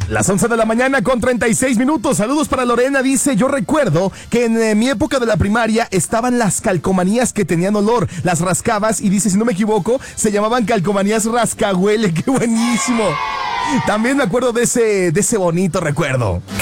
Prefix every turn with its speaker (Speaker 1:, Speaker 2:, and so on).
Speaker 1: Las 11 de la mañana con 36 minutos. Saludos para Lorena. Dice, yo recuerdo que en mi época de la primaria estaban las calcomanías que tenían olor. Las rascabas y dice, si no me equivoco, se llamaban calcomanías rascahuele. ¡Qué buenísimo! También me acuerdo de ese bonito recuerdo.